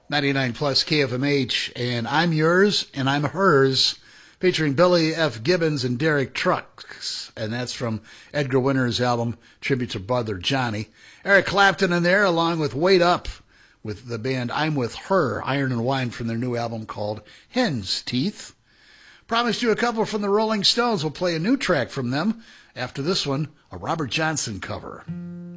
99 plus KFMH, and I'm yours and I'm hers, featuring Billy F. Gibbons and Derek Trucks, and that's from Edgar Winter's album Tribute to Brother Johnny. Eric Clapton in there, along with Wait Up, with the band I'm With Her, Iron and Wine, from their new album called Hen's Teeth. Promised you a couple from the Rolling Stones. We'll play a new track from them after this one, a Robert Johnson cover.